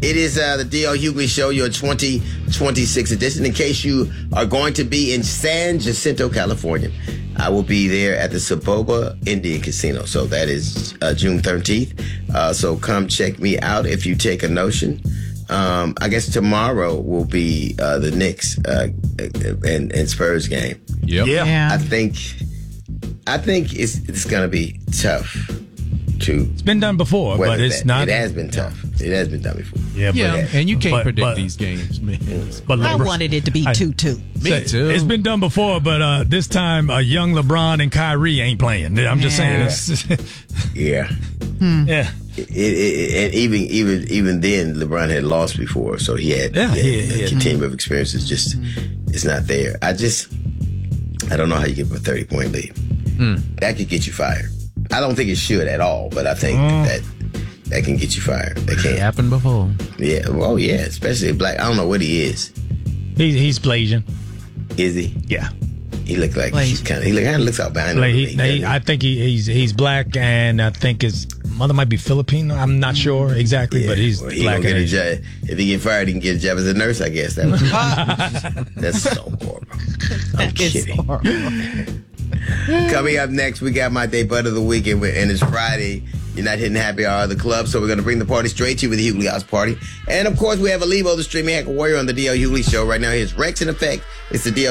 It is the D.L. Hughley Show, your 2026 edition. In case you are going to be in San Jacinto, California, I will be there at the Saboba Indian Casino. So that is June 13th. So come check me out if you take a notion. I guess tomorrow will be the Knicks and Spurs game. Yep. Yeah. I think it's going to be tough. It's been done before, but it's not. It has been tough. It has been done before. Yeah, and you can't predict these games, man. But I wanted it to be 2-2. Me too. It's been done before, but this time young LeBron and Kyrie ain't playing. I'm just saying. Yeah. Yeah. And even then, LeBron had lost before, so he had a continuum of experiences. Just it's not there. I don't know how you get a 30-point lead. That could get you fired. I don't think it should at all, but I think that can get you fired. That can't happen before. Yeah. Oh yeah, especially black. I don't know what he is. He's Blasian. Is he? Yeah. He looked like he kind of looks albino. I think he's black, and I think his mother might be Filipino. I'm not sure exactly, but he's black. If he get fired, he can get a job as a nurse, I guess. That's so horrible. I'm kidding. Coming up next, we got my day butt of the week, and it's Friday. You're not hitting happy hour of the club, so we're going to bring the party straight to you with the Hughley House Party. And, of course, we have Alivo, the streaming hacker warrior, on the D.L. Hughley Show. Right now, here's Rex in effect. It's the D.L.